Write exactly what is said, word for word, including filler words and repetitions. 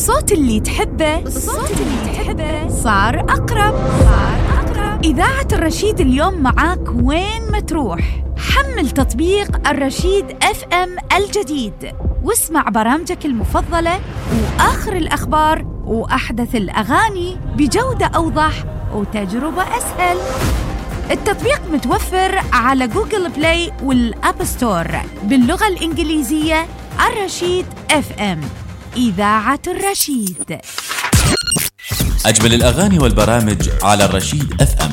الصوت اللي تحبه الصوت اللي تحبه صار أقرب صار أقرب إذاعة الرشيد اليوم معاك وين ما تروح. حمل تطبيق الرشيد اف ام الجديد واسمع برامجك المفضلة وآخر الأخبار وأحدث الأغاني بجودة أوضح وتجربة أسهل. التطبيق متوفر على جوجل بلاي والأب ستور باللغة الإنجليزية. الرشيد اف ام، إذاعة الرشيد. أجمل الأغاني والبرامج على الرشيد اف ام.